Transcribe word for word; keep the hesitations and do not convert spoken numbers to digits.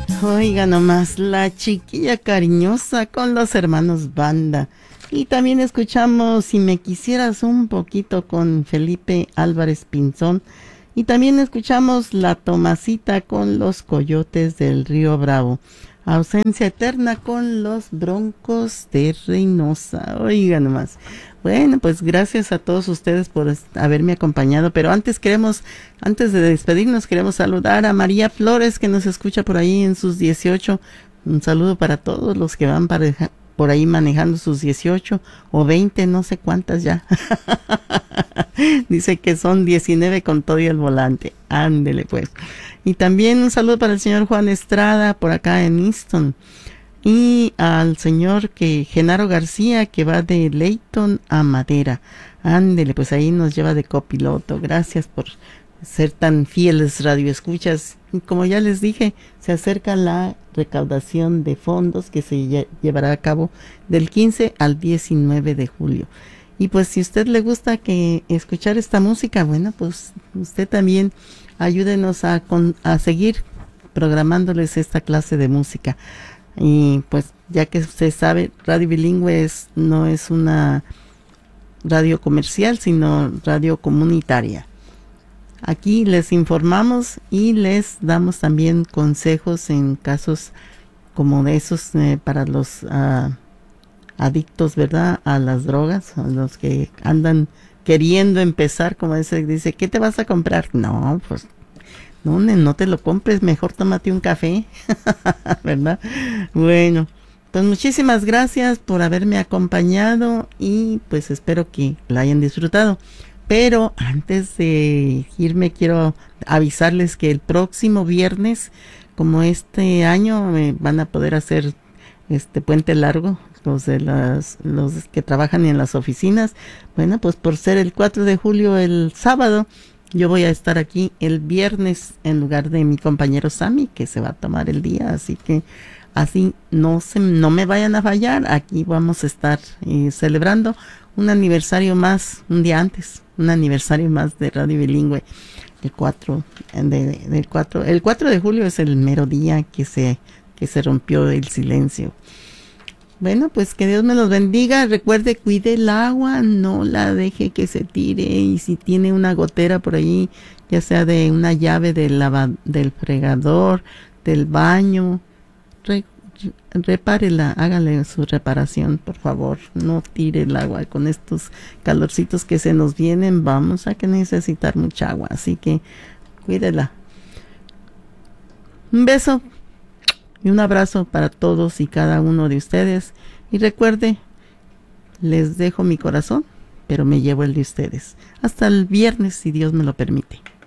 Oiga nomás, la chiquilla cariñosa con los hermanos Banda. Y también escuchamos Si me quisieras un poquito con Felipe Álvarez Pinzón. Y también escuchamos La Tomasita con los Coyotes del Río Bravo. Ausencia Eterna con los Broncos de Reynosa. Oiga nomás. Bueno, pues gracias a todos ustedes por haberme acompañado, pero antes queremos, antes de despedirnos, queremos saludar a María Flores, que nos escucha por ahí en sus dieciocho. Un saludo para todos los que van para, por ahí manejando sus dieciocho o veinte, no sé cuántas ya. Dice que son diecinueve con todo y el volante. Ándele pues. Y también un saludo para el señor Juan Estrada, por acá en Easton. Y al señor que Genaro García, que va de Leyton a Madera. Ándele, pues ahí nos lleva de copiloto. Gracias por ser tan fieles radioescuchas. Y como ya les dije, se acerca la recaudación de fondos que se lle- llevará a cabo del quince al diecinueve de julio. Y pues si a usted le gusta que escuchar esta música, bueno, pues usted también ayúdenos a, con, a seguir programándoles esta clase de música. Y pues ya que usted sabe, Radio Bilingüe es, no es una radio comercial, sino radio comunitaria. Aquí les informamos y les damos también consejos en casos como de esos eh, para los uh, adictos, ¿verdad? A las drogas, a los que andan queriendo empezar, como ese dice, ¿qué te vas a comprar? No, pues no, no te lo compres, mejor tómate un café, ¿verdad? Bueno, pues muchísimas gracias por haberme acompañado y pues espero que la hayan disfrutado. Pero antes de irme quiero avisarles que el próximo viernes, como este año eh, van a poder hacer este puente largo, los de las, los que trabajan en las oficinas, bueno, pues por ser el cuatro de julio el sábado, yo voy a estar aquí el viernes en lugar de mi compañero Sammy, que se va a tomar el día, así que así no se, no me vayan a fallar. Aquí vamos a estar eh, celebrando un aniversario más, un día antes, un aniversario más de Radio Bilingüe, el cuatro, de, del cuatro, el cuatro de julio es el mero día que se, que se rompió el silencio. Bueno, pues que Dios me los bendiga. Recuerde, cuide el agua, no la deje que se tire. Y si tiene una gotera por ahí, ya sea de una llave del, lava, del fregador, del baño, re, repárela, hágale su reparación, por favor. No tire el agua. Con estos calorcitos que se nos vienen, vamos a que necesitar mucha agua. Así que cuídela. Un beso. Y un abrazo para todos y cada uno de ustedes. Y recuerde, les dejo mi corazón, pero me llevo el de ustedes. Hasta el viernes, si Dios me lo permite.